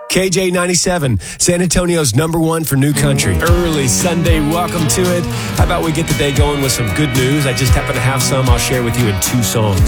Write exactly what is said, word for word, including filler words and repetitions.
K J ninety-seven, San Antonio's number one for new country. Early Sunday, welcome to it. How about we get the day going with some good news? I just happen to have some I'll share with you in two songs.